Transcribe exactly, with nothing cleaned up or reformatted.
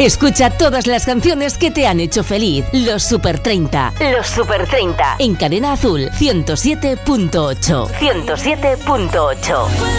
Escucha todas las canciones que te han hecho feliz. Los Super treinta. Los Super treinta. En Cadena Azul ciento siete punto ocho. ciento siete punto ocho.